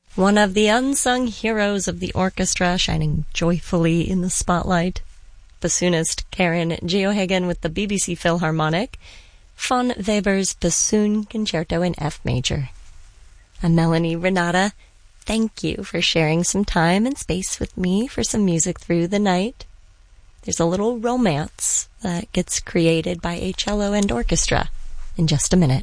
One of the unsung heroes of the orchestra, shining joyfully in the spotlight. Bassoonist Karen Geohagen with the BBC Philharmonic, von Weber's Bassoon Concerto in F major. I'm Melanie Renata. Thank you for sharing some time and space with me for some music through the night. There's a little romance that gets created by a cello and orchestra in just a minute.